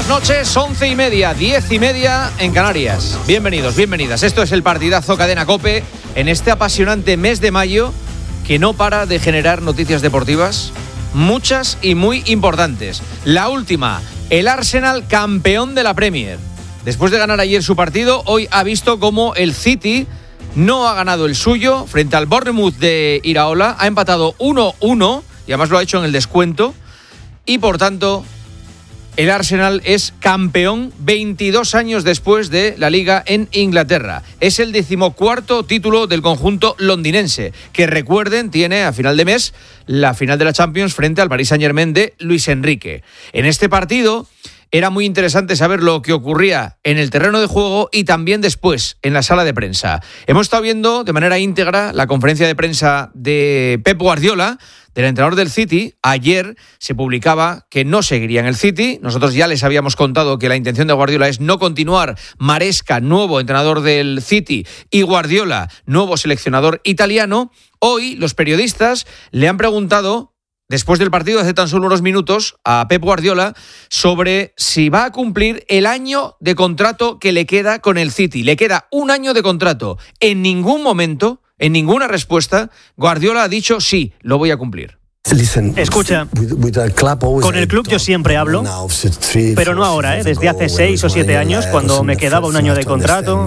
buenas noches, 11:30, 10:30 en Canarias. Bienvenidos, bienvenidas. Esto es el partidazo Cadena COPE en este apasionante mes de mayo que no para de generar noticias deportivas, muchas y muy importantes. La última, el Arsenal campeón de la Premier. Después de ganar ayer su partido, hoy ha visto cómo el City no ha ganado el suyo frente al Bournemouth de Iraola, ha empatado 1-1 y además lo ha hecho en el descuento y por tanto el Arsenal es campeón 22 años después de la Liga en Inglaterra. Es el 14º título del conjunto londinense, que recuerden tiene a final de mes la final de la Champions frente al Paris Saint-Germain de Luis Enrique. En este partido era muy interesante saber lo que ocurría en el terreno de juego y también después en la sala de prensa. Hemos estado viendo de manera íntegra la conferencia de prensa de Pep Guardiola, del entrenador del City. Ayer se publicaba que no seguiría en el City. Nosotros ya les habíamos contado que la intención de Guardiola es no continuar. Maresca, nuevo entrenador del City, y Guardiola, nuevo seleccionador italiano. Hoy los periodistas le han preguntado, después del partido, hace tan solo unos minutos, a Pep Guardiola sobre si va a cumplir el año de contrato que le queda con el City. Le queda un año de contrato. En ningún momento, en ninguna respuesta, Guardiola ha dicho sí, lo voy a cumplir. Escucha, con el club yo siempre hablo, pero no ahora, desde hace 6 o 7 años, cuando me quedaba un año de contrato.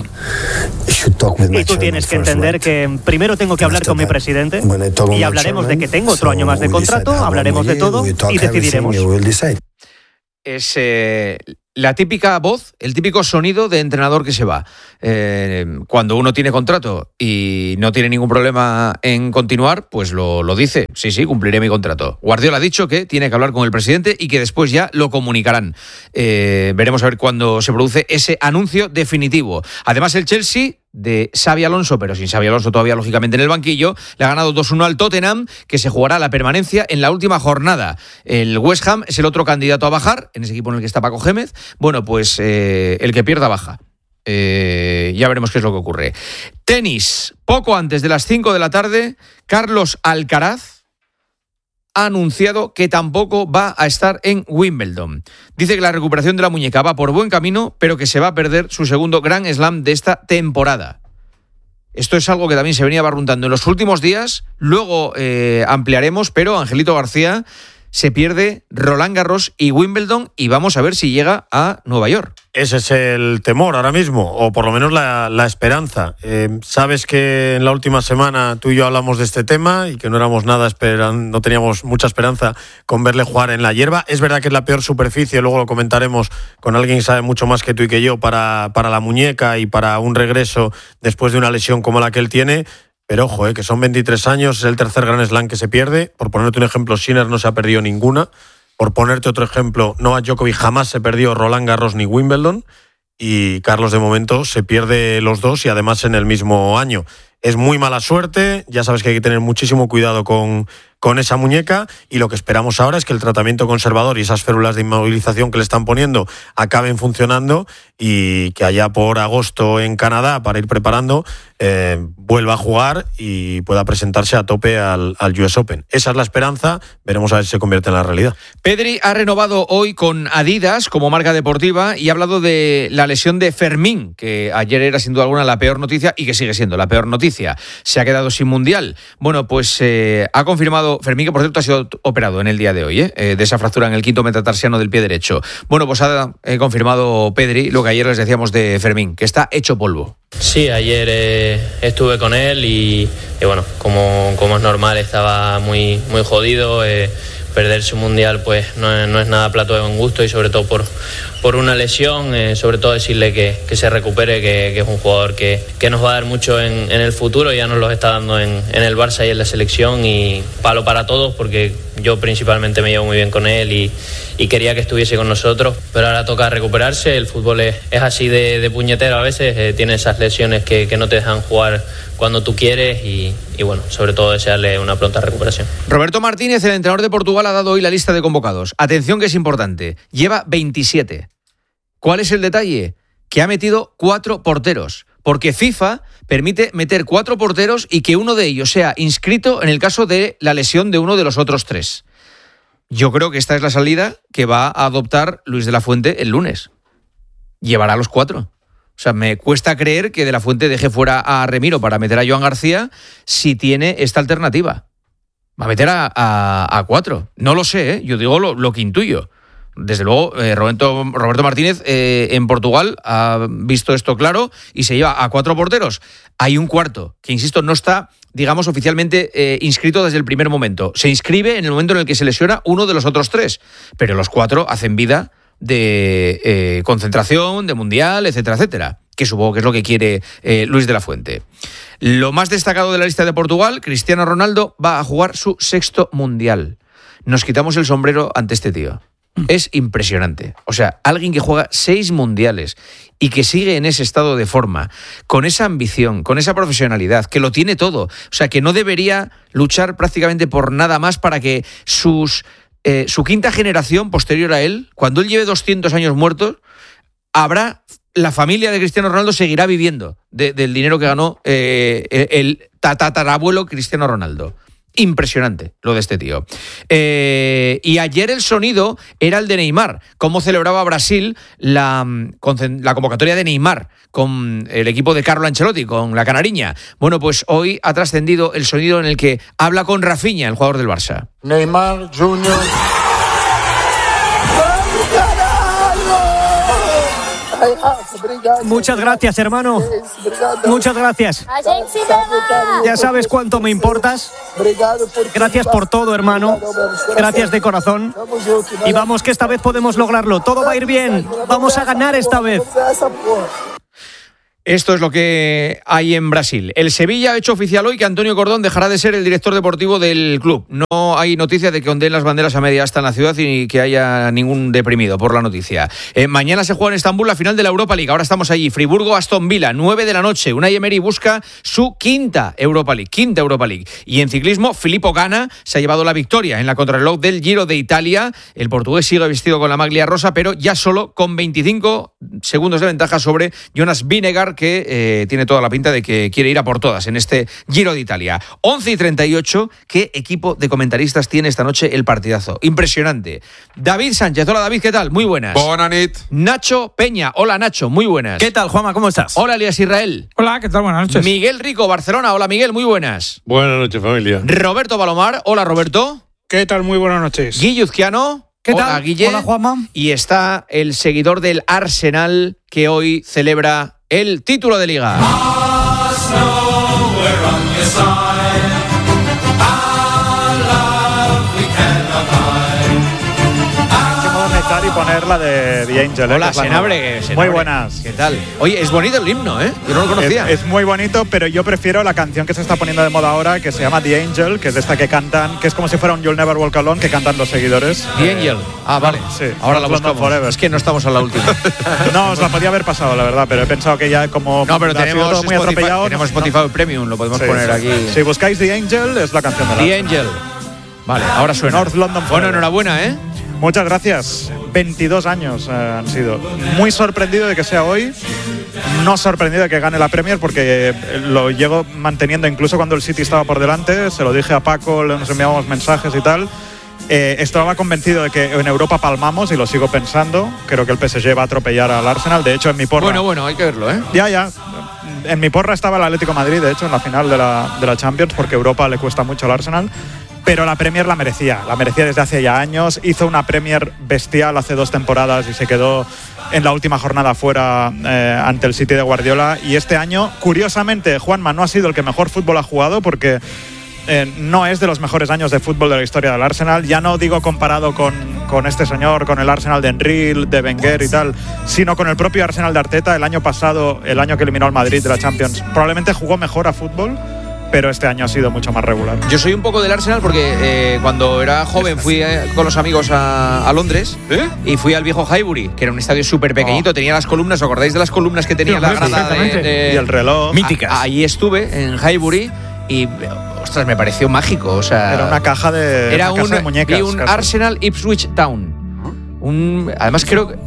Y tú tienes que entender que primero tengo que hablar con mi presidente y hablaremos de que tengo otro año más de contrato, hablaremos de todo y decidiremos. Es la típica voz, el típico sonido de entrenador que se va. Cuando uno tiene contrato y no tiene ningún problema en continuar, pues lo dice. Sí, cumpliré mi contrato. Guardiola ha dicho que tiene que hablar con el presidente y que después ya lo comunicarán. Veremos a ver cuándo se produce ese anuncio definitivo. Además, el Chelsea de Xabi Alonso, pero sin Xabi Alonso todavía lógicamente en el banquillo, le ha ganado 2-1 al Tottenham, que se jugará la permanencia en la última jornada. El West Ham es el otro candidato a bajar, en ese equipo en el que está Paco Gémez. Bueno, pues el que pierda baja. Ya veremos qué es lo que ocurre. Tenis, poco antes de las 5 de la tarde, Carlos Alcaraz ha anunciado que tampoco va a estar en Wimbledon. Dice que la recuperación de la muñeca va por buen camino, pero que se va a perder su segundo Grand Slam de esta temporada. Esto es algo que también se venía barruntando en los últimos días, luego ampliaremos, pero Angelito García se pierde Roland Garros y Wimbledon y vamos a ver si llega a Nueva York. Ese es el temor ahora mismo, o por lo menos la esperanza. Sabes que en la última semana tú y yo hablamos de este tema y que no éramos nada no teníamos mucha esperanza con verle jugar en la hierba. Es verdad que es la peor superficie, luego lo comentaremos con alguien que sabe mucho más que tú y que yo para la muñeca y para un regreso después de una lesión como la que él tiene. Pero ojo, que son 23 años, es el tercer Grand Slam que se pierde. Por ponerte un ejemplo, Sinner no se ha perdido ninguna. Por ponerte otro ejemplo, Novak Djokovic jamás se perdió Roland Garros ni Wimbledon. Y Carlos, de momento, se pierde los dos y además en el mismo año. Es muy mala suerte, ya sabes que hay que tener muchísimo cuidado con esa muñeca, y lo que esperamos ahora es que el tratamiento conservador y esas férulas de inmovilización que le están poniendo acaben funcionando y que allá por agosto en Canadá, para ir preparando, vuelva a jugar y pueda presentarse a tope al US Open. Esa es la esperanza, veremos a ver si se convierte en la realidad. Pedri ha renovado hoy con Adidas como marca deportiva y ha hablado de la lesión de Fermín, que ayer era sin duda alguna la peor noticia y que sigue siendo la peor noticia. Se ha quedado sin mundial. Bueno, pues ha confirmado Fermín, que por cierto ha sido operado en el día de hoy, de esa fractura en el quinto metatarsiano del pie derecho. Bueno, pues ha confirmado Pedri lo que ayer les decíamos de Fermín, que está hecho polvo. Sí, ayer estuve con él y bueno, como es normal, estaba muy jodido. Perder su mundial pues no es nada plato de buen gusto, y sobre todo por una lesión, sobre todo decirle que se recupere, que es un jugador que nos va a dar mucho en el futuro. Ya nos lo está dando en el Barça y en la selección, y palo para todos, porque yo principalmente me llevo muy bien con él y quería que estuviese con nosotros, pero ahora toca recuperarse. El fútbol es así de puñetero a veces, tiene esas lesiones que no te dejan jugar cuando tú quieres y bueno, sobre todo desearle una pronta recuperación. Roberto Martínez, el entrenador de Portugal, ha dado hoy la lista de convocados. Atención, que es importante, lleva 27. ¿Cuál es el detalle? Que ha metido 4 porteros, porque FIFA permite meter 4 porteros y que uno de ellos sea inscrito en el caso de la lesión de uno de los otros 3. Yo creo que esta es la salida que va a adoptar Luis de la Fuente el lunes. Llevará a los 4. O sea, me cuesta creer que de la Fuente deje fuera a Remiro para meter a Joan García si tiene esta alternativa. Va a meter a 4. No lo sé, ¿eh? Yo digo lo que intuyo. Desde luego, Roberto Martínez en Portugal ha visto esto claro y se lleva a 4 porteros. Hay un cuarto, que insisto, no está, digamos, oficialmente inscrito desde el primer momento. Se inscribe en el momento en el que se lesiona uno de los otros 3, pero los 4 hacen vida de concentración, de mundial, etcétera, etcétera, que supongo que es lo que quiere Luis de la Fuente. Lo más destacado de la lista de Portugal, Cristiano Ronaldo va a jugar su 6º mundial. Nos quitamos el sombrero ante este tío. Es impresionante. O sea, alguien que juega 6 mundiales y que sigue en ese estado de forma, con esa ambición, con esa profesionalidad, que lo tiene todo. O sea, que no debería luchar prácticamente por nada más para que su quinta generación posterior a él, cuando él lleve 200 años muertos, la familia de Cristiano Ronaldo seguirá viviendo del dinero que ganó el tatarabuelo Cristiano Ronaldo. Impresionante lo de este tío. Y ayer el sonido era el de Neymar, cómo celebraba Brasil la convocatoria de Neymar con el equipo de Carlo Ancelotti, con la canariña. Bueno, pues hoy ha trascendido el sonido en el que habla con Rafinha, el jugador del Barça. Neymar Jr. Muchas gracias, hermano. Muchas gracias. Ya sabes cuánto me importas. Gracias por todo, hermano. Gracias de corazón. Y vamos, que esta vez podemos lograrlo. Todo va a ir bien. Vamos a ganar esta vez. Esto es lo que hay en Brasil. El Sevilla ha hecho oficial hoy que Antonio Cordón dejará de ser el director deportivo del club. No hay noticia de que ondeen las banderas a media asta en la ciudad y que haya ningún deprimido por la noticia. Mañana se juega en Estambul la final de la Europa League. Ahora estamos allí. Friburgo-Aston Villa, 9 de la noche. Unai Emery busca su quinta Europa League. Y en ciclismo, Filippo Ganna se ha llevado la victoria en la contrarreloj del Giro de Italia. El portugués sigue vestido con la maglia rosa, pero ya solo con 25 segundos de ventaja sobre Jonas Vingegaard, que tiene toda la pinta de que quiere ir a por todas en este Giro de Italia. 11:38, ¿qué equipo de comentaristas tiene esta noche el partidazo? Impresionante. David Sánchez, hola David, ¿qué tal? Muy buenas. Buenas nit. Nacho Peña, hola Nacho, muy buenas. ¿Qué tal, Juanma? ¿Cómo estás? Hola Elías Israel. Hola, ¿qué tal? Buenas noches. Miguel Rico, Barcelona, hola Miguel, muy buenas. Buenas noches, familia. Roberto Palomar, hola Roberto. ¿Qué tal? Muy buenas noches. Guille Uzquiano. ¿Qué hola, tal? Guille. Hola, Juanma. Y está el seguidor del Arsenal que hoy celebra el título de Liga. Y poner la de The Angel. Hola, Senabre. Muy buenas. ¿Qué tal? Oye, es bonito el himno, ¿eh? Yo no lo conocía. Es muy bonito, pero yo prefiero la canción que se está poniendo de moda ahora, que se llama The Angel, que es de esta que cantan, que es como si fuera un You'll Never Walk Alone, que cantan los seguidores. The Angel. Ah, vale. Sí. Ahora la buscamos. Forever. Es que no estamos a la última. No, os la podía haber pasado, la verdad, pero he pensado que ya como no, pero tenemos todo muy Spotify, atropellado. tenemos Spotify Premium, lo podemos poner aquí. Si buscáis The Angel, es la canción de la The Angel. Vale, ahora suena. North London Forever. Bueno, enhorabuena, ¿eh? Muchas gracias. 22 años han sido. Muy sorprendido de que sea hoy. No sorprendido de que gane la Premier, porque lo llego manteniendo incluso cuando el City estaba por delante. Se lo dije a Paco, nos enviábamos mensajes y tal. Estaba convencido de que en Europa palmamos, y lo sigo pensando. Creo que el PSG va a atropellar al Arsenal. De hecho, en mi porra... Bueno, hay que verlo, ¿eh? Ya. En mi porra estaba el Atlético de Madrid, de hecho, en la final de la Champions, porque Europa le cuesta mucho al Arsenal. Pero la Premier la merecía desde hace ya años. Hizo una Premier bestial hace 2 temporadas y se quedó en la última jornada fuera ante el City de Guardiola. Y este año, curiosamente, Juanma no ha sido el que mejor fútbol ha jugado, porque no es de los mejores años de fútbol de la historia del Arsenal. Ya no digo comparado con este señor, con el Arsenal de Henry, de Wenger y tal, sino con el propio Arsenal de Arteta. El año pasado, el año que eliminó al Madrid de la Champions, probablemente jugó mejor a fútbol, pero este año ha sido mucho más regular. Yo soy un poco del Arsenal porque cuando era joven fui con los amigos a Londres y fui al viejo Highbury, que era un estadio súper pequeñito, tenía las columnas, ¿os acordáis de las columnas que tenía la grada y el reloj? Míticas. Ahí estuve, en Highbury, y ostras, me pareció mágico. O sea, era una caja de, era una casa de muñecas. Y un casi. Arsenal Ipswich Town. Además creo que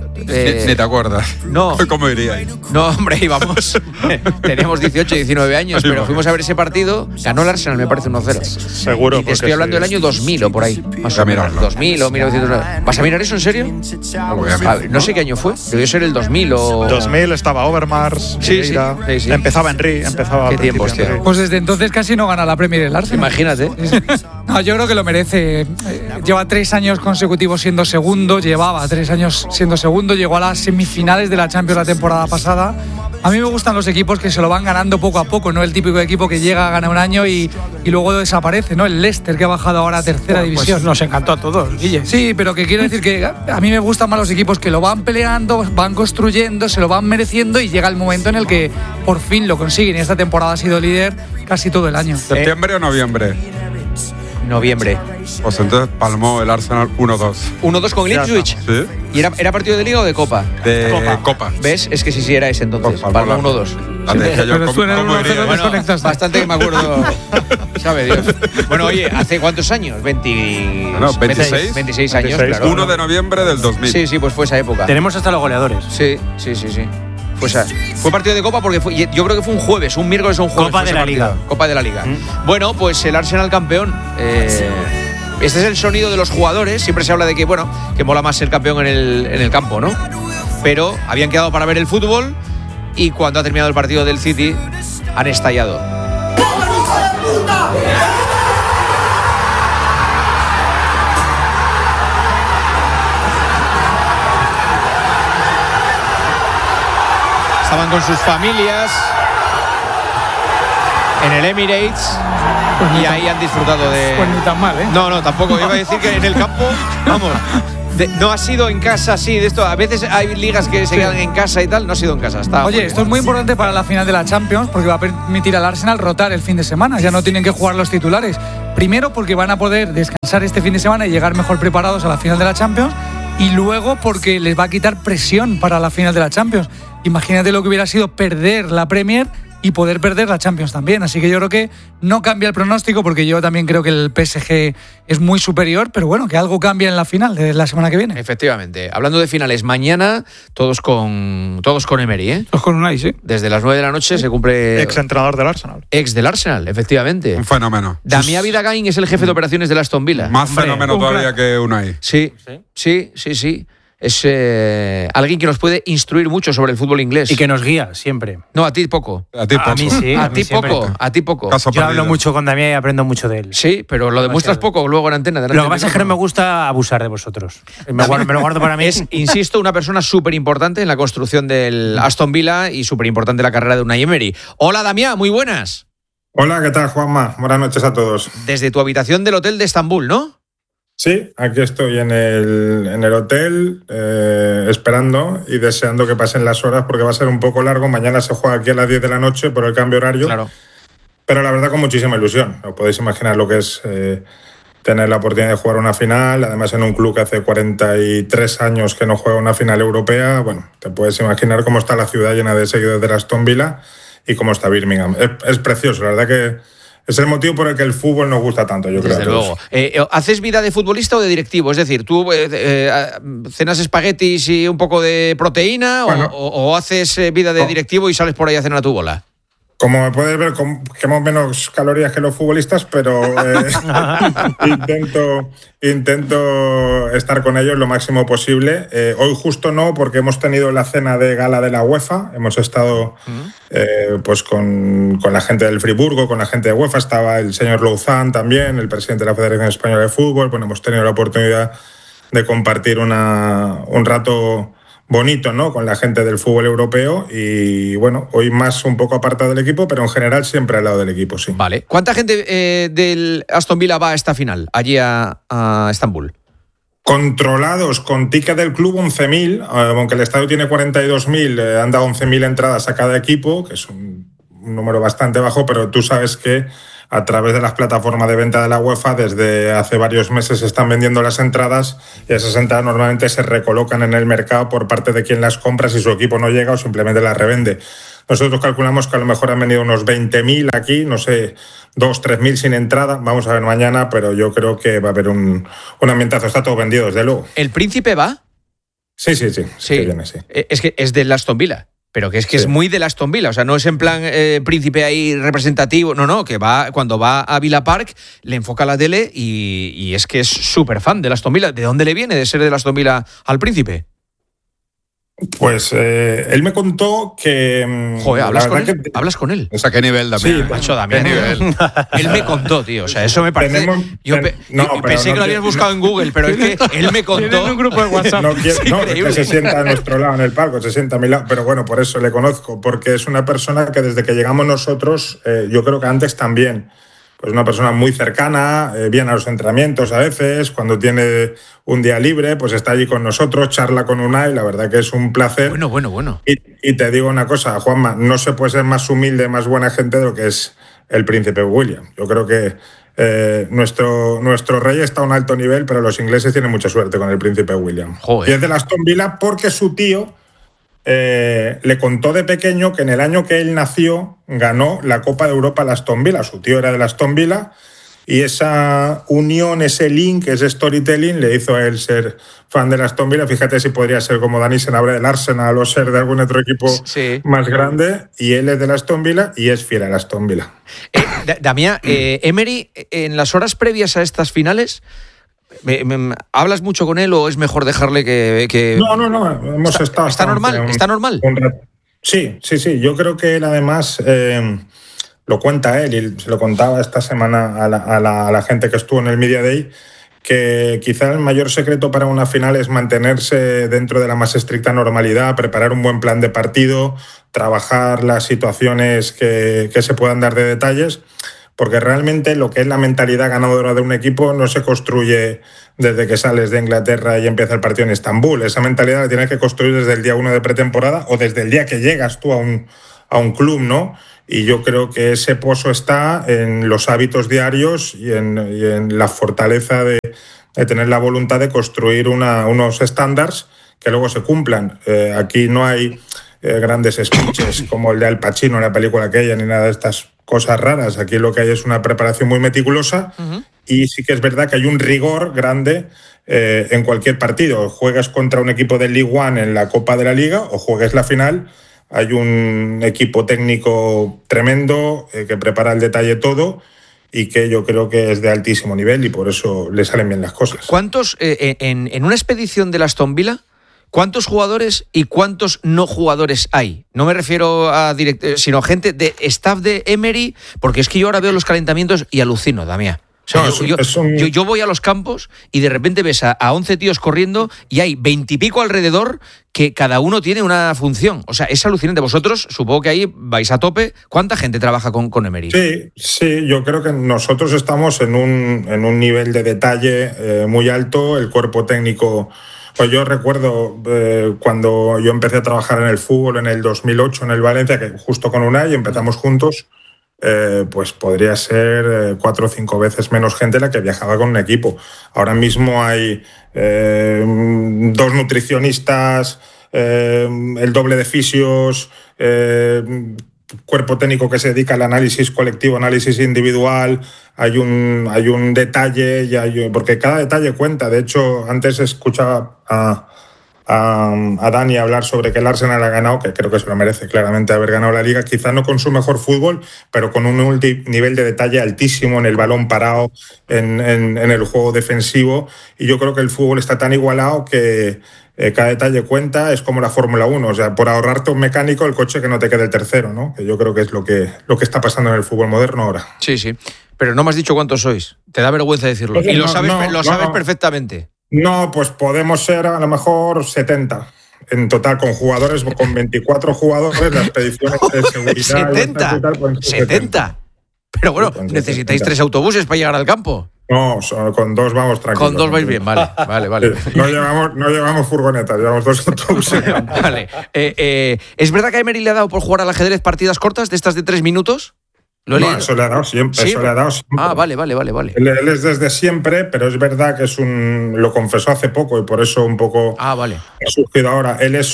Ni te acuerdas. No. ¿Cómo iría? No, hombre, íbamos. Teníamos 18, 19 años, pero fuimos a ver ese partido. Ganó el Arsenal, me parece 1-0. Seguro. Y te estoy hablando del año 2000 o por ahí. Más o menos. 2000 o 1900. ¿Vas a mirar eso en serio? No voy a mirar. No sé qué año fue. Debió ser el 2000 o. 2000 estaba Overmars. Sí. Empezaba Henry. Qué tiempos, tío. Pues desde entonces casi no gana la Premier el Arsenal. Imagínate. No, yo creo que lo merece. Lleva 3 años consecutivos siendo segundo. Llevaba 3 años siendo segundo. Llegó a las semifinales de la Champions la temporada pasada. A mí me gustan los equipos que se lo van ganando poco a poco, no el típico equipo que llega, gana un año y luego desaparece, ¿no? El Leicester, que ha bajado ahora a tercera división. Pues nos encantó a todos, Guille. Sí, pero que quiero decir que a mí me gustan más los equipos que lo van peleando, van construyendo, se lo van mereciendo y llega el momento en el que por fin lo consiguen. Y esta temporada ha sido líder casi todo el año. ¿Septiembre o noviembre? Noviembre. Pues entonces palmó el Arsenal 1-2. 1-2 con Ipswich. Sí. ¿Y era partido de Liga o de Copa? De Copa. ¿Ves? Es que sí era ese entonces. Pues, Palmó 1-2. Pero tú en el 1-0 Bueno, bastante que me acuerdo. Sabe Dios. Bueno, oye, ¿hace cuántos años? 26. 26 años, 26, claro. 1 de noviembre del 2000. Sí, pues fue esa época. Tenemos hasta los goleadores. Sí. Fue partido de Copa porque yo creo que fue un jueves, un miércoles o un jueves. Copa de la Liga. Copa de la Liga. Bueno, pues el Arsenal campeón. Este es el sonido de los jugadores. Siempre se habla de que, que mola más el campeón en el campo, ¿no? Pero habían quedado para ver el fútbol y cuando ha terminado el partido del City han estallado. Estaban con sus familias en el Emirates y ahí han disfrutado de. Pues ni tan mal, ¿eh? No, tampoco. Iba a decir que en el campo, vamos, no ha sido en casa, sí, de esto. A veces hay ligas que se quedan en casa y tal, no ha sido en casa. Oye, esto es muy importante para la final de la Champions porque va a permitir al Arsenal rotar el fin de semana. Ya no tienen que jugar los titulares. Primero porque van a poder descansar este fin de semana y llegar mejor preparados a la final de la Champions. Y luego porque les va a quitar presión para la final de la Champions. Imagínate lo que hubiera sido perder la Premier y poder perder la Champions también. Así que yo creo que no cambia el pronóstico porque yo también creo que el PSG es muy superior, pero bueno, que algo cambia en la final de la semana que viene. Efectivamente. Hablando de finales, mañana todos con Emery, ¿eh? Todos con Unai, sí. Desde las 9 de la noche se cumple... Ex entrenador del Arsenal. Ex del Arsenal, efectivamente. Un fenómeno. Damián Vidagain es el jefe de operaciones del Aston Villa. Más fenómeno todavía que Unai. Sí. Es alguien que nos puede instruir mucho sobre el fútbol inglés. Y que nos guía siempre. No, a ti poco. A ti poco. A mí sí. A ti poco. Caso Yo hablo perdido. mucho con Damián y aprendo mucho de él. Sí, pero lo demuestras poco luego en antena. Lo que pasa es que no me gusta abusar de vosotros. Me lo guardo para mí. Es, insisto, una persona súper importante en la construcción del Aston Villa y súper importante en la carrera de Unai Emery. Hola, Damián, muy buenas. Hola, ¿qué tal, Juanma? Buenas noches a todos. Desde tu habitación del hotel de Estambul, ¿no? Sí, aquí estoy en el hotel esperando y deseando que pasen las horas porque va a ser un poco largo. Mañana se juega aquí a las 10 de la noche por el cambio horario. Claro. Pero la verdad con muchísima ilusión. Os podéis imaginar lo que es tener la oportunidad de jugar una final, además en un club que hace 43 años que no juega una final europea. Bueno, te puedes imaginar cómo está la ciudad llena de seguidores de Aston Villa y cómo está Birmingham. Es precioso, la verdad que es el motivo por el que el fútbol nos gusta tanto, yo creo. Desde luego. ¿Haces vida de futbolista o de directivo? Es decir, ¿tú cenas espaguetis y un poco de proteína o haces vida de directivo y sales por ahí a cenar a tu bola? Como me puedes ver, quemo menos calorías que los futbolistas, pero intento estar con ellos lo máximo posible. Hoy justo no, porque hemos tenido la cena de gala de la UEFA. Hemos estado pues con la gente del Friburgo, con la gente de UEFA. Estaba el señor Louzán también, el presidente de la Federación Española de Fútbol. Bueno, hemos tenido la oportunidad de compartir un rato bonito, ¿no?, con la gente del fútbol europeo y, bueno, hoy más un poco apartado del equipo, pero en general siempre al lado del equipo, sí. Vale. ¿Cuánta gente del Aston Villa va a esta final, allí a Estambul? Controlados con ticket del club 11.000, aunque el estadio tiene 42.000, han dado 11.000 entradas a cada equipo, que es un número bastante bajo, pero tú sabes que a través de las plataformas de venta de la UEFA, desde hace varios meses se están vendiendo las entradas y esas entradas normalmente se recolocan en el mercado por parte de quien las compra si su equipo no llega o simplemente las revende. Nosotros calculamos que a lo mejor han venido unos 20.000 aquí, no sé, 2.000-3.000 sin entrada. Vamos a ver mañana, pero yo creo que va a haber un ambientazo. Está todo vendido, desde luego. ¿El Príncipe va? Sí. Viene, sí. Es que es del Aston Villa. Pero que es muy del Aston Villa, o sea, no es en plan príncipe ahí representativo, no, que cuando va a Villa Park le enfoca la tele y es que es súper fan del Aston Villa. ¿De dónde le viene de ser del Aston Villa al príncipe? Pues él me contó que... Joder, ¿hablas con él? ¿A qué nivel, Damián? Sí, macho, Damián. ¿Qué nivel? Él me contó, tío. O sea, eso me parece... Pensé que lo habías buscado en Google, pero es que él me contó... Tiene un grupo de WhatsApp. Que se sienta a nuestro lado en el palco, se sienta a mi lado. Pero bueno, por eso le conozco, porque es una persona que desde que llegamos nosotros, yo creo que antes también, pues una persona muy cercana, viene a los entrenamientos a veces, cuando tiene un día libre, pues está allí con nosotros, charla con Unai, la verdad que es un placer. Bueno. Y te digo una cosa, Juanma, no se puede ser más humilde, más buena gente de lo que es el príncipe William. Yo creo que nuestro rey está a un alto nivel, pero los ingleses tienen mucha suerte con el príncipe William. Joder. Y es de Aston Villa porque su tío le contó de pequeño que en el año que él nació ganó la Copa de Europa al Aston Villa. Su tío era del Aston Villa y esa unión, ese link, ese storytelling le hizo a él ser fan del Aston Villa. Fíjate si podría ser como Dani Senabre del Arsenal o ser de algún otro equipo más grande. Y él es del Aston Villa y es fiel al Aston Villa. Damián, Emery, en las horas previas a estas finales... ¿hablas mucho con él o es mejor dejarle que... No, hemos estado... ¿Está normal? ¿Está normal? Sí. Yo creo que él además lo cuenta él y se lo contaba esta semana a la gente que estuvo en el Media Day, que quizá el mayor secreto para una final es mantenerse dentro de la más estricta normalidad, preparar un buen plan de partido, trabajar las situaciones que se puedan dar de detalles. Porque realmente lo que es la mentalidad ganadora de un equipo no se construye desde que sales de Inglaterra y empieza el partido en Estambul. Esa mentalidad la tienes que construir desde el día 1 de pretemporada o desde el día que llegas tú a un club, ¿no? Y yo creo que ese pozo está en los hábitos diarios y en la fortaleza de tener la voluntad de construir unos estándares que luego se cumplan. Aquí no hay grandes speeches como el de Al Pacino en la película aquella ni nada de estas cosas raras. Aquí lo que hay es una preparación muy meticulosa y sí que es verdad que hay un rigor grande en cualquier partido. Juegas contra un equipo del League One en la Copa de la Liga o juegues la final, hay un equipo técnico tremendo que prepara el detalle todo y que yo creo que es de altísimo nivel y por eso le salen bien las cosas. ¿Cuántos, en una expedición del Aston Villa, cuántos jugadores y cuántos no jugadores hay? No me refiero a sino gente de staff de Emery, porque es que yo ahora veo los calentamientos y alucino, Damián. O sea, yo voy a los campos y de repente ves a 11 tíos corriendo y hay 20 y pico alrededor que cada uno tiene una función. O sea, es alucinante. Vosotros, supongo que ahí vais a tope. ¿Cuánta gente trabaja con Emery? Sí, yo creo que nosotros estamos en un nivel de detalle muy alto. El cuerpo técnico... Pues yo recuerdo cuando yo empecé a trabajar en el fútbol en el 2008 en el Valencia, que justo con Unai empezamos juntos, pues podría ser 4 o 5 veces menos gente la que viajaba con un equipo. Ahora mismo hay 2 nutricionistas, el doble de fisios, cuerpo técnico que se dedica al análisis colectivo, análisis individual, hay un detalle, porque cada detalle cuenta. De hecho, antes escuchaba a Dani hablar sobre que el Arsenal ha ganado, que creo que se lo merece claramente haber ganado la Liga, quizá no con su mejor fútbol, pero con un nivel de detalle altísimo en el balón parado, en el juego defensivo, y yo creo que el fútbol está tan igualado que cada detalle cuenta. Es como la Fórmula 1, o sea, por ahorrarte un mecánico, el coche que no te quede el tercero, ¿no? Que yo creo que es lo que está pasando en el fútbol moderno ahora. Sí, pero no me has dicho cuántos sois. Te da vergüenza decirlo. Pues y lo sabes perfectamente. No, pues podemos ser a lo mejor 70 en total, con jugadores, con 24 jugadores, las expediciones de seguridad. ¿70? Pero bueno, necesitáis 3 autobuses para llegar al campo. No, con 2 vamos tranquilos. Con 2 vais bien, vale. No llevamos furgonetas, llevamos 2 autobuses. Vale. ¿Es verdad que a Emery le ha dado por jugar al ajedrez partidas cortas de estas de 3 minutos? No, eso le ha dado siempre. ¿Sí? Eso le ha dado siempre. Ah, vale. Él es desde siempre, pero es verdad que lo confesó hace poco y por eso un poco ha surgido ahora. Él es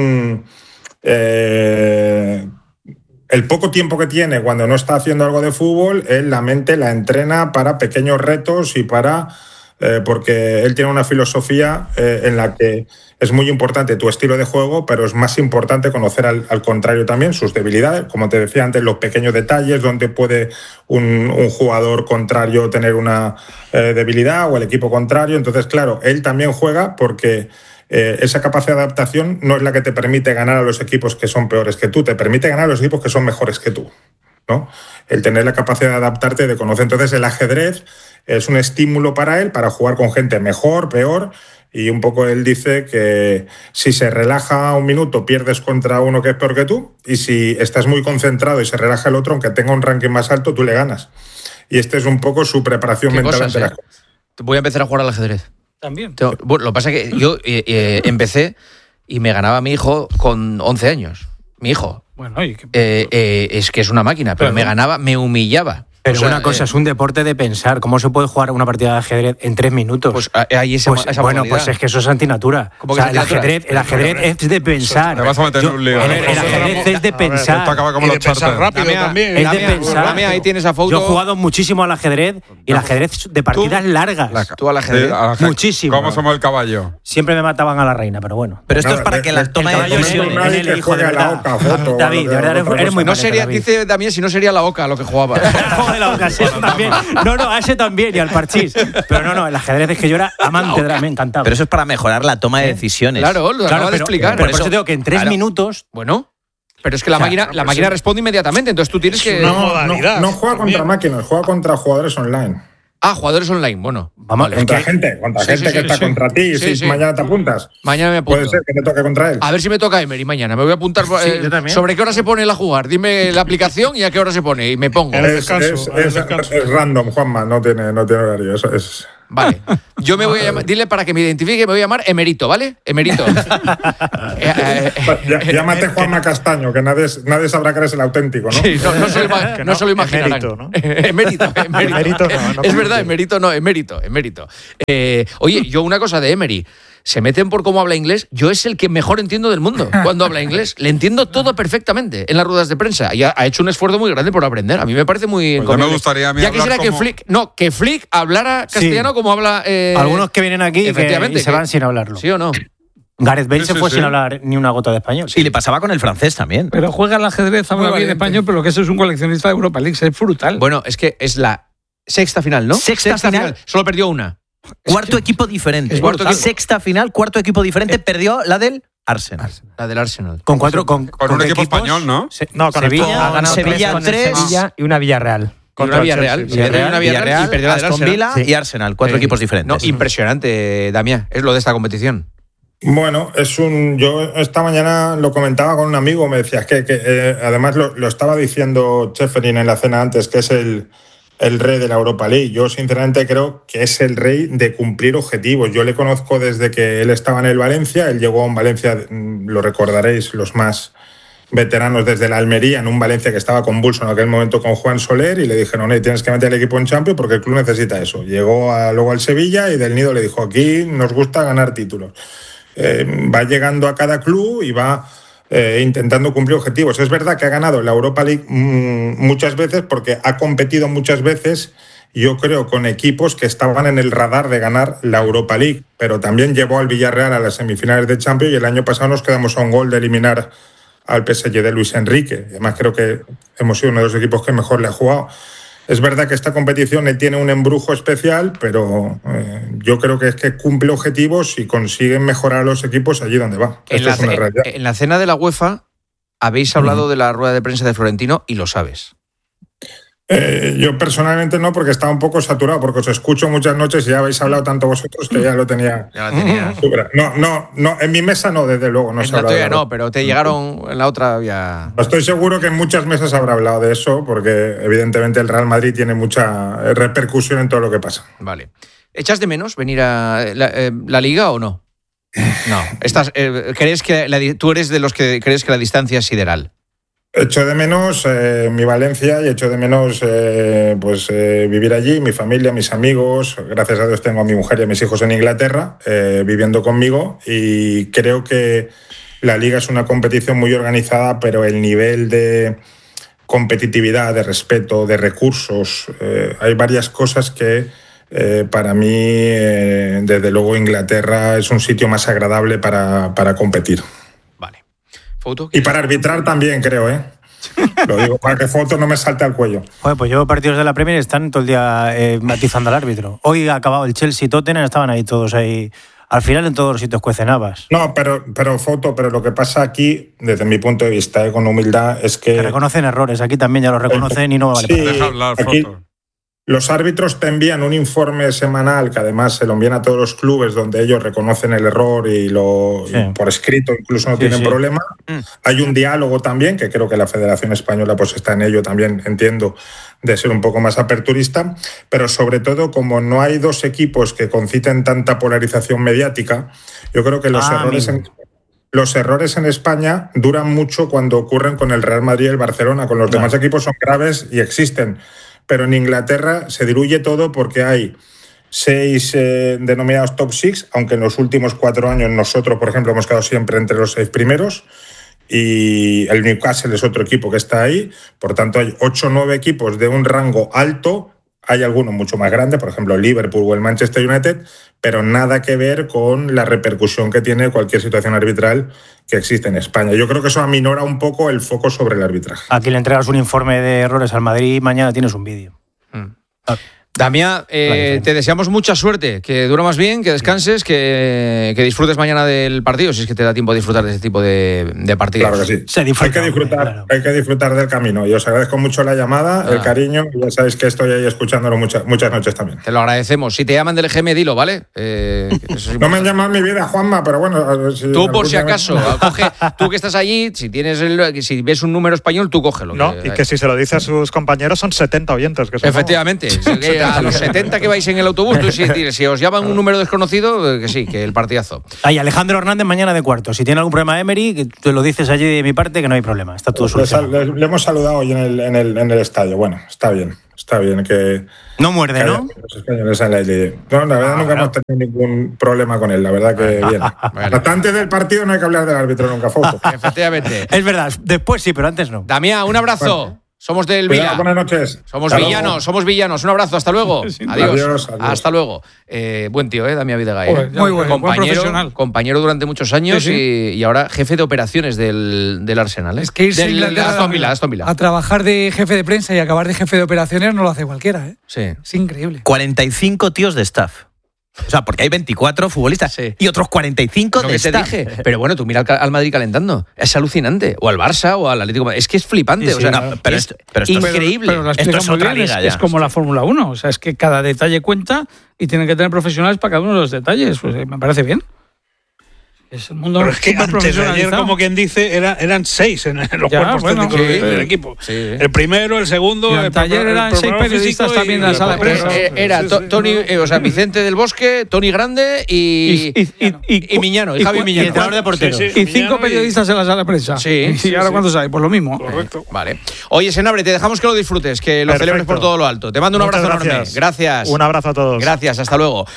el poco tiempo que tiene cuando no está haciendo algo de fútbol, él la mente la entrena para pequeños retos y para porque él tiene una filosofía en la que es muy importante tu estilo de juego, pero es más importante conocer al contrario también, sus debilidades, como te decía antes, los pequeños detalles, donde puede un jugador contrario tener una debilidad o el equipo contrario. Entonces, claro, él también juega porque esa capacidad de adaptación no es la que te permite ganar a los equipos que son peores que tú, te permite ganar a los equipos que son mejores que tú, ¿no? El tener la capacidad de adaptarte, de conocer. Entonces, el ajedrez es un estímulo para él, para jugar con gente mejor, peor. Y un poco él dice que si se relaja un minuto, pierdes contra uno que es peor que tú. Y si estás muy concentrado y se relaja el otro, aunque tenga un ranking más alto, tú le ganas. Y este es un poco su preparación mental ante las cosas. Voy a empezar a jugar al ajedrez. También. Bueno, lo que pasa es que yo empecé y me ganaba mi hijo con 11 años. Mi hijo. Bueno, ¿y qué? Es que es una máquina, pero me ganaba, me humillaba. Pero una cosa, es un deporte de pensar. ¿Cómo se puede jugar una partida de ajedrez en 3 minutos? Pues hay esa bueno, modalidad. pues es que eso es antinatura. O sea, el ajedrez es de pensar. Te vas a meter en un lío. El ajedrez es de pensar. Esto acaba como los charters. Rápido también. Es de pensar. Ahí tienes a foto. Yo he jugado muchísimo al ajedrez y el ajedrez de partidas largas. Tú al ajedrez. Muchísimo. ¿Cómo somos el caballo? Siempre me mataban a la reina, pero bueno. Pero esto es para que la toma de decisiones. El hijo de verdad. David, de verdad, eres muy No sería, dice Damián, si no sería la Oca lo que jugaba. Joder, la Oca, sí, también. No, a ese también y al parchís. Pero no, el ajedrez es que yo era amante de me encantaba. Pero eso es para mejorar la toma de decisiones. Claro, lo acabo de explicar. Por eso te digo que en 3 minutos. Bueno. Pero es que la máquina responde inmediatamente, entonces tú tienes que... No juega contra máquinas, juega contra jugadores online. Jugadores online, bueno. Vamos, contra gente que está contra ti. Si mañana te apuntas. Mañana me apunto. Puede ser que te toque contra él. A ver si me toca Emery mañana. Me voy a apuntar. ¿Sobre qué hora se pone él a jugar? Dime la aplicación y a qué hora se pone. Y me pongo. Es random, Juanma. No tiene horario. Eso es. Vale. Yo me voy a llamar, dile para que me identifique, me voy a llamar Emerito, ¿vale? Emerito. Llámate Juanma Castaño, que nadie sabrá que eres el auténtico, ¿no? Sí, no se lo imaginarán. Emérito, ¿no? Emérito. Es verdad, Emerito no, emérito. Oye, yo una cosa de Emery. Se meten por cómo habla inglés. Yo es el que mejor entiendo del mundo cuando habla inglés. Le entiendo todo perfectamente en las ruedas de prensa. Y ha hecho un esfuerzo muy grande por aprender. A mí me parece muy... Pues me gustaría a mí ya quisiera que Flick hablara castellano como habla... Algunos que vienen aquí y se van sin hablarlo. ¿Sí o no? Gareth Bale se fue sin hablar ni una gota de español. Y le pasaba con el francés también. Pero juega al ajedrez, habla bien español, pero lo que eso es un coleccionista de Europa League. Es brutal. Bueno, es que es la sexta final, ¿no? Sexta final. Solo perdió una. Cuarto equipo diferente. Sexta final, cuarto equipo diferente. Perdió la del Arsenal. La del Arsenal. Con un equipo español, ¿no? No, con Sevilla. Ha ganado Sevilla 3 y una Villarreal. Una Villarreal. Y perdió la del Aston Villa y Arsenal. 4 equipos diferentes. No, impresionante, Damián. Es lo de esta competición. Bueno, yo esta mañana lo comentaba con un amigo, me decía que además lo estaba diciendo Schäferin en la cena antes, que es el rey de la Europa League. Yo sinceramente creo que es el rey de cumplir objetivos. Yo le conozco desde que él estaba en el Valencia. Él llegó a un Valencia, lo recordaréis los más veteranos, desde la Almería, en un Valencia que estaba convulso en aquel momento con Juan Soler, y le dijeron, tienes que meter el equipo en Champions porque el club necesita eso. Llegó luego al Sevilla y del Nido le dijo, aquí nos gusta ganar títulos. Va llegando a cada club y va intentando cumplir objetivos. Es verdad que ha ganado la Europa League muchas veces porque ha competido muchas veces, yo creo, con equipos que estaban en el radar de ganar la Europa League, pero también llevó al Villarreal a las semifinales de Champions y el año pasado nos quedamos a un gol de eliminar al PSG de Luis Enrique. Además creo que hemos sido uno de los equipos que mejor le ha jugado. Es verdad que esta competición tiene un embrujo especial, pero yo creo que es que cumple objetivos y consigue mejorar a los equipos allí donde va. En la cena de la UEFA habéis hablado de la rueda de prensa de Florentino y lo sabes. Yo personalmente no, porque estaba un poco saturado, porque os escucho muchas noches y ya habéis hablado tanto vosotros que ya lo tenía. Ya lo tenía. No, en mi mesa no, desde luego. No se ha hablado. No, pero te llegaron en la otra ya. Estoy seguro que en muchas mesas habrá hablado de eso, porque evidentemente el Real Madrid tiene mucha repercusión en todo lo que pasa. Vale. ¿Echas de menos venir a la Liga o no? No. ¿Crees que tú eres de los que crees que la distancia es sideral? Echo de menos mi Valencia y echo de menos vivir allí, mi familia, mis amigos. Gracias a Dios tengo a mi mujer y a mis hijos en Inglaterra viviendo conmigo, y creo que la Liga es una competición muy organizada, pero el nivel de competitividad, de respeto, de recursos, hay varias cosas que para mí, desde luego, Inglaterra es un sitio más agradable para competir. Vale. ¿Foto? Y para arbitrar también, creo, ¿eh? Lo digo para que Foto no me salte al cuello. Joder, pues yo partidos de la Premier están todo el día matizando al árbitro. Hoy ha acabado el Chelsea, Tottenham, estaban ahí todos ahí. Al final en todos los sitios cuecen habas. No, pero Foto, pero lo que pasa aquí, desde mi punto de vista, con humildad, es que reconocen errores, aquí también ya los reconocen y no vale para nada. Deja hablar, aquí, Foto. Los árbitros te envían un informe semanal que además se lo envían a todos los clubes donde ellos reconocen el error y por escrito incluso no tienen problema. Hay un diálogo también, que creo que la Federación Española pues está en ello también, entiendo, de ser un poco más aperturista, pero sobre todo como no hay dos equipos que conciten tanta polarización mediática, yo creo que los errores en España duran mucho cuando ocurren con el Real Madrid y el Barcelona, con los demás equipos son graves y existen. Pero en Inglaterra se diluye todo porque hay 6 denominados top 6, aunque en los últimos 4 años nosotros, por ejemplo, hemos quedado siempre entre los 6 primeros, y el Newcastle es otro equipo que está ahí. Por tanto, hay 8 o 9 equipos de un rango alto. Hay algunos mucho más grandes, por ejemplo, el Liverpool o el Manchester United, pero nada que ver con la repercusión que tiene cualquier situación arbitral que existe en España. Yo creo que eso aminora un poco el foco sobre el arbitraje. Aquí le entregas un informe de errores al Madrid y mañana tienes un vídeo. Damián, te deseamos mucha suerte, que duermas bien, que descanses, que disfrutes mañana del partido, si es que te da tiempo de disfrutar de este tipo de partidos. Claro que sí. Hay que disfrutar del camino. Y os agradezco mucho la llamada, el cariño, y ya sabéis que estoy ahí escuchándolo muchas noches también. Te lo agradecemos. Si te llaman del EGM, dilo, ¿vale? No me han llamado en mi vida, Juanma, pero bueno... Tú, por si acaso, coge, tú que estás allí, si ves un número español, tú cógelo. Y que si se lo dice a sus compañeros, son 70 oyentes. Que efectivamente. A los 70 que vais en el autobús, si os llaman un número desconocido, que sí, que el partidazo. Hay Alejandro Hernández mañana de cuarto. Si tiene algún problema Emery, que te lo dices allí de mi parte, que no hay problema. Está todo solucionado. Le hemos saludado hoy en el estadio. Bueno, está bien que... No muerde, ¿no? Los españoles en la verdad nunca hemos tenido ningún problema con él. La verdad que bien. Hasta antes del partido no hay que hablar del árbitro nunca, Foto. Efectivamente. Es verdad, después sí, pero antes no. Damián, un abrazo. Bueno. Somos del Vila. Buenas noches. Somos villanos. Un abrazo, hasta luego. Adiós. Hasta luego. Buen tío, Damián Videgaray. Muy bueno, buen profesional. Compañero durante muchos años y ahora jefe de operaciones del Arsenal. Es que irse a Aston Villa. A trabajar de jefe de prensa y acabar de jefe de operaciones no lo hace cualquiera, ¿eh? Sí. Es increíble. 45 tíos de staff. O sea, porque hay 24 futbolistas y otros 45 de staff. Te dije. Pero bueno, tú mira al Madrid calentando. Es alucinante. O al Barça o al Atlético. Es que es flipante. Sí, pero esto es increíble. Pero esto es otra liga ya. Es como la Fórmula 1. O sea, es que cada detalle cuenta y tienen que tener profesionales para cada uno de los detalles. Pues me parece bien. Es el mundo. Pero es que antes de ayer, como quien dice, eran 6 en los cuerpos técnicos del equipo. Sí. El primero, el segundo. Y ayer eran 6 periodistas también en la sala de prensa. Era Tony, Vicente del Bosque, Tony Grande y Miñano, y Javi Miñano. Y entrenador de porteros. Y 5 periodistas en la sala de prensa. Sí. ¿Y ahora cuántos hay? Pues lo mismo. Correcto. Vale. Oye, Senabre, te dejamos que lo disfrutes, que lo celebres por todo lo alto. Te mando un abrazo enorme. Gracias. Un abrazo a todos. Gracias, hasta luego.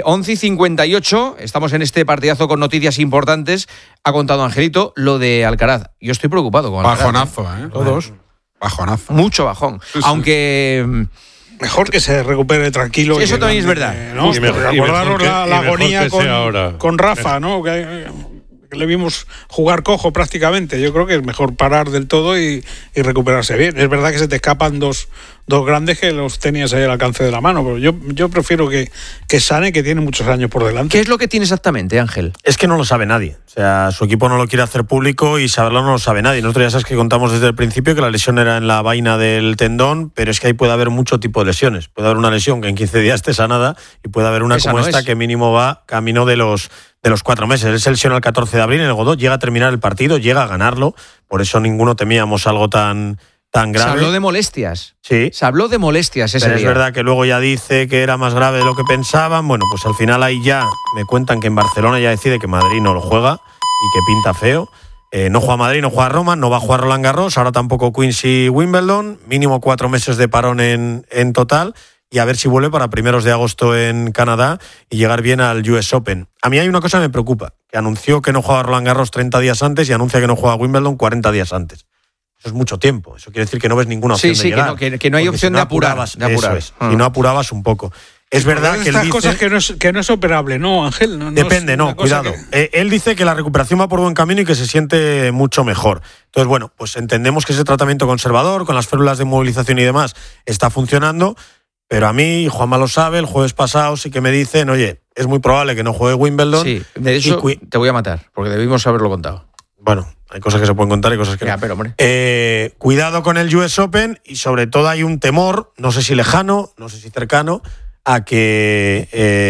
11:58, estamos en este partidazo con noticias importantes. Ha contado Angelito lo de Alcaraz. Yo estoy preocupado con Alcaraz. Bajonazo, ¿eh? Todos. Bajonazo. Mucho bajón. Sí. Aunque... Mejor que se recupere tranquilo. Sí, eso también es verdad. ¿No? Acordaros la agonía con Rafa, ¿no? Que le vimos jugar cojo prácticamente. Yo creo que es mejor parar del todo y recuperarse bien. Es verdad que se te escapan dos grandes que los tenías ahí al alcance de la mano, pero yo prefiero que Sané, que tiene muchos años por delante. ¿Qué es lo que tiene exactamente, Ángel? Es que no lo sabe nadie. O sea, su equipo no lo quiere hacer público y saberlo no lo sabe nadie. Nosotros ya sabes que contamos desde el principio que la lesión era en la vaina del tendón, pero es que ahí puede haber mucho tipo de lesiones. Puede haber una lesión que en 15 días te sanada y puede haber una esa como esta que mínimo va camino de los 4 meses. Él se lesionó el 14 de abril en el Godó, llega a terminar el partido, llega a ganarlo. Por eso ninguno temíamos algo tan grave. Se habló de molestias. Sí. Se habló de molestias ese Pero día. Es verdad que luego ya dice que era más grave de lo que pensaban. Bueno, pues al final ahí ya me cuentan que en Barcelona ya decide que Madrid no lo juega y que pinta feo. No juega Madrid, no juega Roma, no va a jugar Roland Garros, ahora tampoco Queens y Wimbledon. Mínimo 4 meses de parón en total. Y a ver si vuelve para primeros de agosto en Canadá y llegar bien al US Open. A mí hay una cosa que me preocupa, que anunció que no juega Roland Garros 30 días antes y anuncia que no juega Wimbledon 40 días antes. Eso es mucho tiempo. Eso quiere decir que no ves ninguna opción de llegar. Que no hay opción de apurar. Eso es, y no apurabas un poco. Es verdad que él estas dice... cosas que no es operable, ¿no, Ángel? Depende, cuidado. Él dice que la recuperación va por buen camino y que se siente mucho mejor. Entonces, bueno, pues entendemos que ese tratamiento conservador, con las férulas de movilización y demás, está funcionando, pero a mí, y Juanma lo sabe, el jueves pasado sí que me dicen, oye, es muy probable que no juegue Wimbledon. Sí, de eso te voy a matar, porque debimos haberlo contado. Bueno, hay cosas que se pueden contar y cosas que no. Pero, hombre. Cuidado con el US Open y sobre todo hay un temor, no sé si lejano, no sé si cercano, a que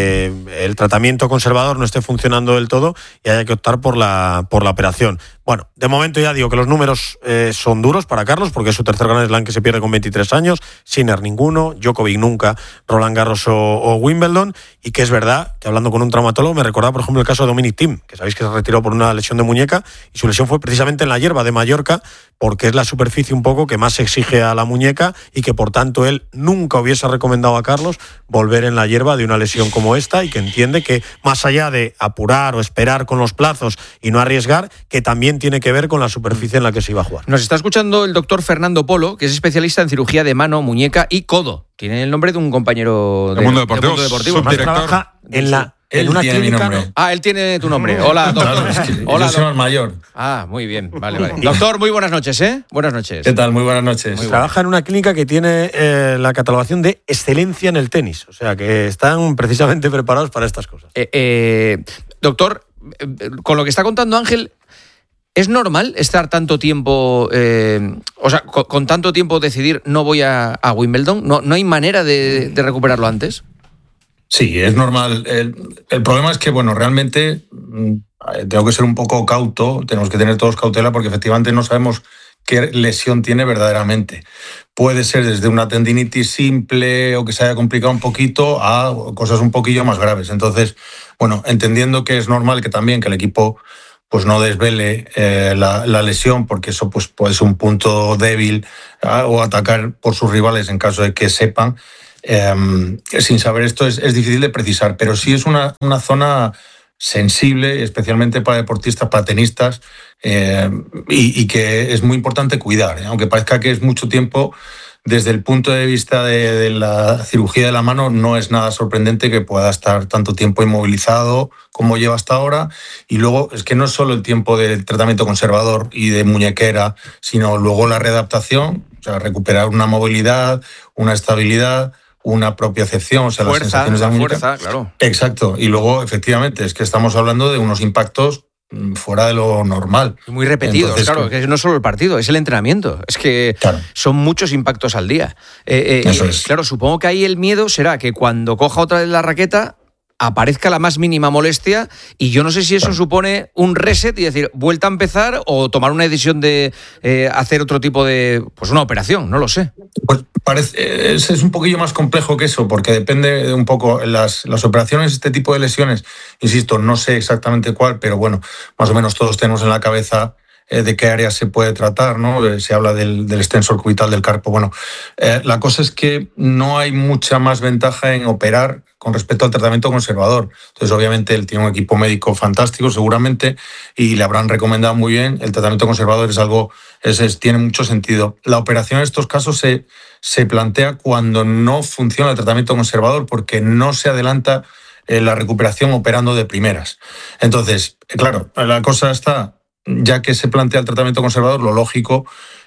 el tratamiento conservador no esté funcionando del todo y haya que optar por la operación. Bueno, de momento ya digo que los números son duros para Carlos, porque es su tercer Grand Slam que se pierde con 23 años, Sinner ninguno, Djokovic nunca, Roland Garros o Wimbledon, y que es verdad que hablando con un traumatólogo me recordaba, por ejemplo, el caso de Dominic Thiem, que sabéis que se retiró por una lesión de muñeca, y su lesión fue precisamente en la hierba de Mallorca, porque es la superficie un poco que más se exige a la muñeca y que por tanto él nunca hubiese recomendado a Carlos volver en la hierba de una lesión como esta, y que entiende que más allá de apurar o esperar con los plazos y no arriesgar, que también tiene que ver con la superficie en la que se iba a jugar. Nos está escuchando el doctor Fernando Polo, que es especialista en cirugía de mano, muñeca y codo. Tiene el nombre de un compañero del Mundo Deportivo. Trabaja en una clínica. Él tiene tu nombre. Hola, doctor. Hola, yo soy el mayor. Muy bien, vale. Doctor, muy buenas noches, ¿eh? Buenas noches. ¿Qué tal? Muy buenas noches. Trabaja en una clínica que tiene la catalogación de excelencia en el tenis. O sea, que están precisamente preparados para estas cosas. Doctor, con lo que está contando Ángel, ¿es normal estar tanto tiempo, con tanto tiempo decidir no voy a Wimbledon? ¿No hay manera de recuperarlo antes? Sí, es normal. El problema es que, realmente tengo que ser un poco cauto, tenemos que tener todos cautela porque efectivamente no sabemos qué lesión tiene verdaderamente. Puede ser desde una tendinitis simple o que se haya complicado un poquito a cosas un poquillo más graves. Entonces, entendiendo que es normal que también que el equipo pues no desvele la lesión, porque eso pues puede ser un punto débil o atacar por sus rivales en caso de que sepan. Sin saber esto es difícil de precisar, pero sí es una zona sensible, especialmente para deportistas, para tenistas, y que es muy importante cuidar, aunque parezca que es mucho tiempo. Desde el punto de vista de la cirugía de la mano, no es nada sorprendente que pueda estar tanto tiempo inmovilizado como lleva hasta ahora. Y luego es que no es solo el tiempo del tratamiento conservador y de muñequera, sino luego la readaptación, o sea, recuperar una movilidad, una estabilidad, una propiocepción, o sea, las sensaciones de la muñeca. Fuerza, claro. Exacto. Y luego, efectivamente, es que estamos hablando de unos impactos fuera de lo normal. Muy repetidos. Entonces, claro, que no es solo el partido, es el entrenamiento. Es que son muchos impactos al día. Eso es. Claro, supongo que ahí el miedo será que cuando coja otra vez la raqueta aparezca la más mínima molestia, y yo no sé si eso supone un reset y decir, vuelta a empezar, o tomar una decisión de hacer otro tipo de, pues una operación, no lo sé. Pues es un poquillo más complejo que eso, porque depende de un poco las operaciones, este tipo de lesiones, insisto, no sé exactamente cuál, pero más o menos todos tenemos en la cabeza de qué área se puede tratar, ¿no? Se habla del extensor cubital del carpo. La cosa es que no hay mucha más ventaja en operar con respecto al tratamiento conservador. Entonces, obviamente, él tiene un equipo médico fantástico, seguramente, y le habrán recomendado muy bien. El tratamiento conservador es algo, tiene mucho sentido. La operación en estos casos se plantea cuando no funciona el tratamiento conservador, porque no se adelanta la recuperación operando de primeras. Entonces, claro, la cosa está, ya que se plantea el tratamiento conservador, lo lógico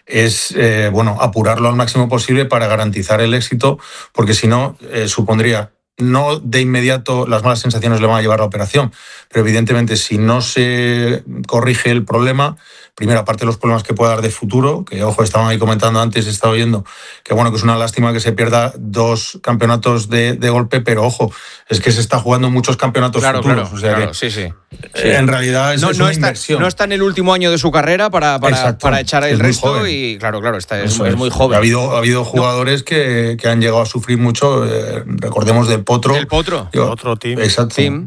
es apurarlo al máximo posible para garantizar el éxito, porque si no, supondría, no de inmediato las malas sensaciones le van a llevar a la operación, pero evidentemente si no se corrige el problema, primero, aparte de los problemas que pueda dar de futuro, que ojo, estaban ahí comentando antes, he estado oyendo que que es una lástima que se pierda 2 campeonatos de golpe, pero ojo, es que se está jugando muchos campeonatos futuros. Sí. En realidad es una inversión. No está en el último año de su carrera para echar el resto, y claro, es muy joven. Ha habido jugadores que han llegado a sufrir mucho, recordemos del Potro. El Potro. Otro team. Exacto. Sí.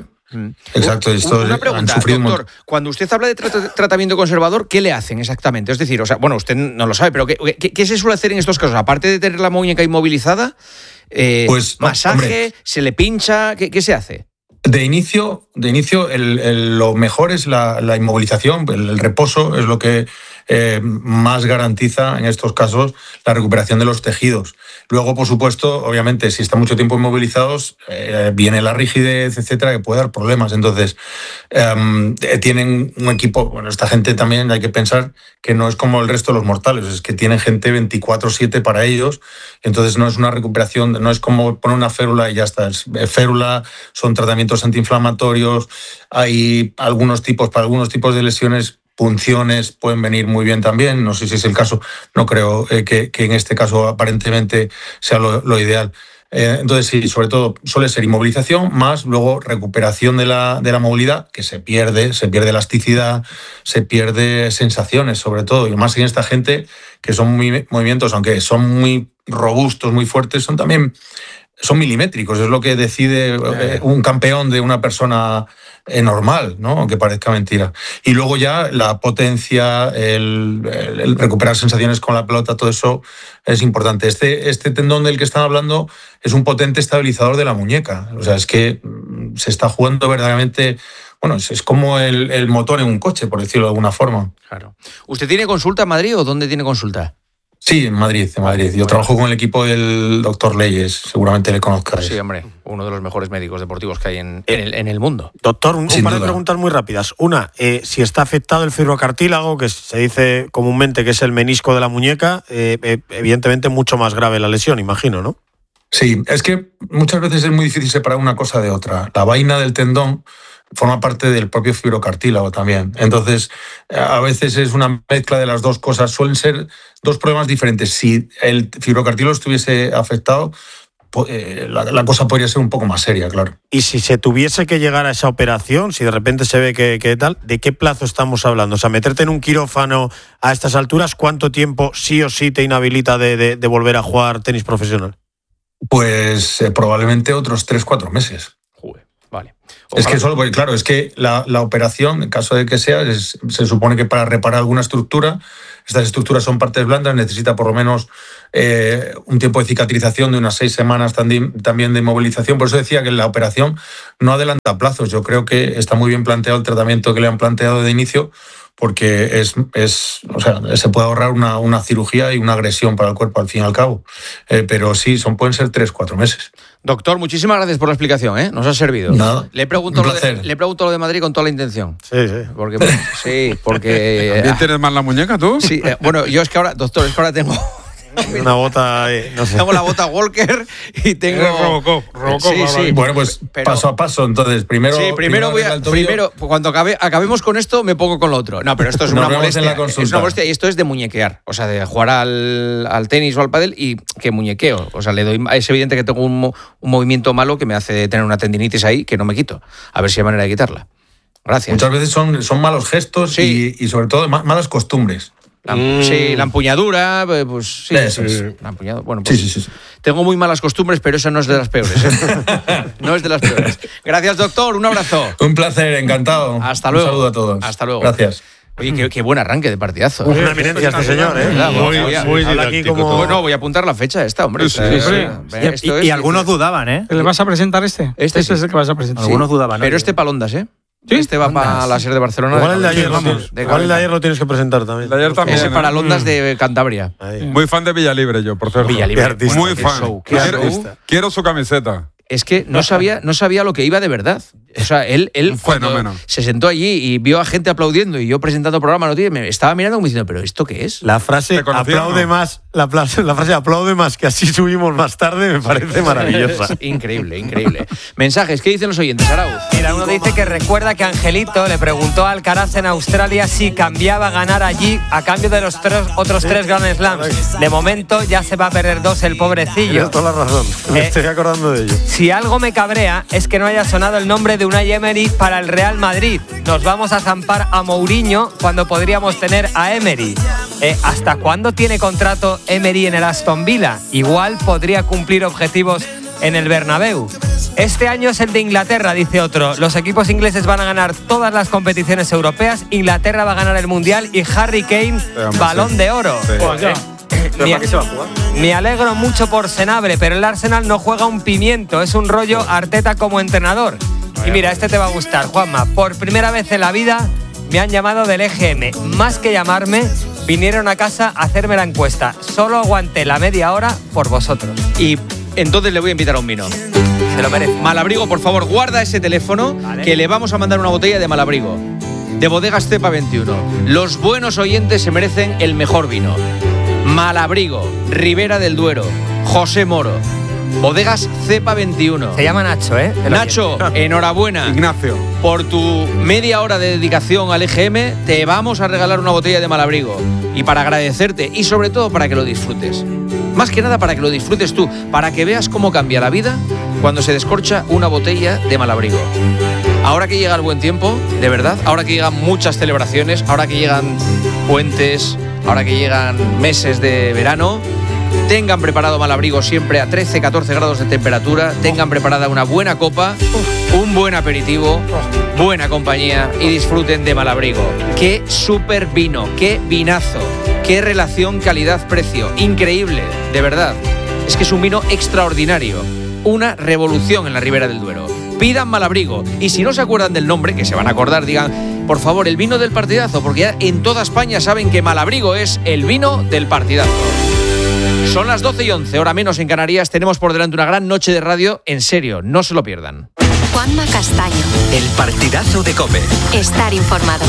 Exacto. Una pregunta, doctor. Cuando usted habla de tratamiento conservador, ¿qué le hacen exactamente? Es decir, usted no lo sabe, pero ¿qué se suele hacer en estos casos? Aparte de tener la muñeca inmovilizada, masaje, se le pincha, ¿qué se hace? De inicio, de inicio, lo mejor es la inmovilización, el reposo es lo que más garantiza en estos casos la recuperación de los tejidos. Luego, por supuesto, obviamente, si están mucho tiempo inmovilizados, viene la rigidez, etcétera, que puede dar problemas. Entonces, tienen un equipo, bueno, esta gente también hay que pensar que no es como el resto de los mortales, es que tienen gente 24/7 para ellos, entonces no es una recuperación, no es como poner una férula y ya está. Es férula, son tratamientos antiinflamatorios, hay para algunos tipos de lesiones, punciones pueden venir muy bien también, no sé si es el caso, no creo que en este caso aparentemente sea lo ideal. Entonces sí, sobre todo suele ser inmovilización más luego recuperación de la movilidad, que se pierde elasticidad, se pierde sensaciones sobre todo, y más en esta gente que son movimientos, aunque son muy robustos, muy fuertes, son milimétricos, es lo que decide un campeón de una persona normal, ¿no? Aunque parezca mentira. Y luego ya la potencia, el recuperar sensaciones con la pelota, todo eso es importante. Este tendón del que están hablando es un potente estabilizador de la muñeca. O sea, es que se está jugando verdaderamente. Bueno, es como el motor en un coche, por decirlo de alguna forma. Claro. ¿Usted tiene consulta en Madrid o dónde tiene consulta? Sí, en Madrid. Yo trabajo con el equipo del doctor Leyes, seguramente le conozcas. Sí, hombre, uno de los mejores médicos deportivos que hay en el mundo. Doctor, un par de preguntas muy rápidas. Una, si está afectado el fibrocartílago, que se dice comúnmente que es el menisco de la muñeca, evidentemente mucho más grave la lesión, imagino, ¿no? Sí, es que muchas veces es muy difícil separar una cosa de otra. La vaina del tendón forma parte del propio fibrocartílago también. Entonces, a veces es una mezcla de las dos cosas. Suelen ser dos problemas diferentes. Si el fibrocartílago estuviese afectado, la cosa podría ser un poco más seria, claro. Y si se tuviese que llegar a esa operación, si de repente se ve que tal, ¿de qué plazo estamos hablando? O sea, meterte en un quirófano a estas alturas, ¿cuánto tiempo sí o sí te inhabilita de volver a jugar tenis profesional? Pues probablemente otros 3-4 meses. Vale. Es que solo, porque claro, es que la operación, en caso de que sea, se supone que para reparar alguna estructura, estas estructuras son partes blandas, necesita por lo menos un tiempo de cicatrización de unas 6 semanas también de inmovilización. Por eso decía que la operación no adelanta plazos. Yo creo que está muy bien planteado el tratamiento que le han planteado de inicio, porque o sea, se puede ahorrar una cirugía y una agresión para el cuerpo al fin y al cabo. Pero sí, pueden ser 3-4 meses. Doctor, muchísimas gracias por la explicación, ¿eh? Nos ha servido. Nada, le pregunto lo de Madrid con toda la intención. Sí. Porque ¿También tienes mal la muñeca tú? Sí, bueno, yo es que ahora tengo una bota, no sé. Tengo la bota Walker y tengo Robocop. Sí. Bueno, pues paso a paso, entonces. Primero cuando acabemos con esto me pongo con lo otro. No, pero esto es una molestia. Es una molestia y esto es de muñequear, o sea, de jugar al tenis o al pádel y que muñequeo. O sea, es evidente que tengo un movimiento malo que me hace tener una tendinitis ahí que no me quito. A ver si hay manera de quitarla. Gracias. Muchas veces son malos gestos y sobre todo malas costumbres. Sí, la empuñadura, pues sí. Eso es. La empuñadura. Bueno, pues sí. Tengo muy malas costumbres, pero esa no es de las peores. No es de las peores. Gracias, doctor. Un abrazo. Un placer, encantado. Hasta luego. Un saludo a todos. Hasta luego. Gracias. Oye, qué buen arranque de partidazo. Una eminencia este señor, ¿eh? Muy didáctico. Bueno, voy a apuntar la fecha esta, hombre. Y algunos dudaban, ¿eh? ¿Le vas a presentar este? Este es el que vas a presentar. Algunos dudaban. Pero este para Ondas, ¿eh? ¿Sí? Este va para la SER de Barcelona. Igual el de ayer, igual el de ayer lo tienes que presentar también. El de ayer también. Ese para el Ondas de Cantabria. Muy fan de Villalibre yo, por cierto. Villalibre. Muy fan. Quiero su camiseta. Es que no sabía lo que iba de verdad. O sea, él cuando se sentó allí y vio a gente aplaudiendo y yo presentando el programa, me estaba mirando como diciendo, ¿pero esto qué es? La frase aplaude más, la frase aplaude más que así subimos más tarde me parece maravillosa. Increíble. Mensajes, ¿qué dicen los oyentes, Arauz? Mira, uno dice que recuerda que Angelito le preguntó a Alcaraz en Australia si cambiaba a ganar allí a cambio de los otros 3 Grand Slams. De momento ya se va a perder 2 el pobrecillo. Tienes toda la razón, me estoy acordando de ello. Si algo me cabrea es que no haya sonado el nombre de Unai Emery para el Real Madrid. Nos vamos a zampar a Mourinho cuando podríamos tener a Emery. ¿Hasta cuándo tiene contrato Emery en el Aston Villa? Igual podría cumplir objetivos en el Bernabéu. Este año es el de Inglaterra, dice otro. Los equipos ingleses van a ganar todas las competiciones europeas, Inglaterra va a ganar el Mundial y Harry Kane, Balón de Oro. Me alegro mucho por Senabre, pero el Arsenal no juega un pimiento, es un rollo Arteta como entrenador. Y mira, este te va a gustar, Juanma. Por primera vez en la vida me han llamado del EGM. Más que llamarme, vinieron a casa a hacerme la encuesta. Solo aguanté la media hora por vosotros. Y entonces le voy a invitar a un vino. Se lo merece. Malabrigo, por favor, guarda ese teléfono, vale, que le vamos a mandar una botella de Malabrigo. De Bodegas Cepa 21. Los buenos oyentes se merecen el mejor vino. Malabrigo, Ribera del Duero, José Moro. Bodegas Cepa 21. Se llama Nacho, ¿eh? Nacho, enhorabuena. Ignacio. Por tu media hora de dedicación al EGM, te vamos a regalar una botella de Malabrigo. Y para agradecerte, y sobre todo para que lo disfrutes. Más que nada para que lo disfrutes tú, para que veas cómo cambia la vida cuando se descorcha una botella de Malabrigo. Ahora que llega el buen tiempo, de verdad, ahora que llegan muchas celebraciones, ahora que llegan puentes, ahora que llegan meses de verano, tengan preparado Malabrigo siempre a 13-14 grados de temperatura, tengan preparada una buena copa, un buen aperitivo, buena compañía y disfruten de Malabrigo. ¡Qué súper vino! ¡Qué vinazo! ¡Qué relación calidad-precio! Increíble, de verdad. Es que es un vino extraordinario. Una revolución en la Ribera del Duero. Pidan Malabrigo. Y si no se acuerdan del nombre, que se van a acordar, digan, por favor, el vino del partidazo, porque ya en toda España saben que Malabrigo es el vino del partidazo. Son las 12:11, hora menos en Canarias. Tenemos por delante una gran noche de radio. En serio, no se lo pierdan. Juanma Castaño. El partidazo de COPE. Estar informado.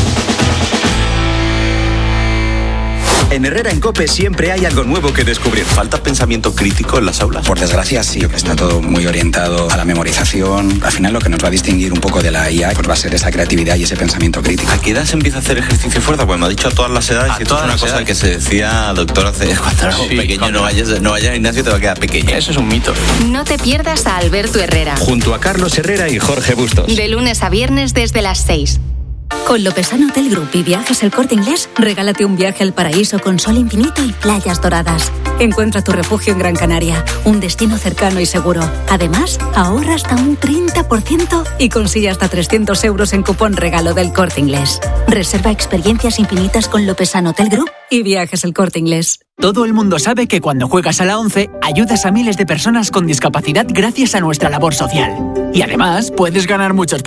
En Herrera en COPE siempre hay algo nuevo que descubrir. ¿Falta pensamiento crítico en las aulas? Por desgracia sí, está todo muy orientado a la memorización. Al final lo que nos va a distinguir un poco de la IA pues va a ser esa creatividad y ese pensamiento crítico. ¿A qué edad se empieza a hacer ejercicio de fuerza? Pues me ha dicho a todas las edades y esto es una cosa que se decía, doctor, hace cuando éramos pequeños, no vayas al gimnasio, te va a quedar pequeño. Eso es un mito. No te pierdas a Alberto Herrera. Junto a Carlos Herrera y Jorge Bustos. De lunes a viernes desde las 6. Con Lopesano Hotel Group y Viajes El Corte Inglés, regálate un viaje al paraíso con sol infinito y playas doradas. Encuentra tu refugio en Gran Canaria, un destino cercano y seguro. Además, ahorra hasta un 30% y consigue hasta 300 euros en cupón regalo del Corte Inglés. Reserva experiencias infinitas con Lopesano Hotel Group y Viajes El Corte Inglés. Todo el mundo sabe que cuando juegas a la 11, ayudas a miles de personas con discapacidad gracias a nuestra labor social. Y además, puedes ganar muchos premios.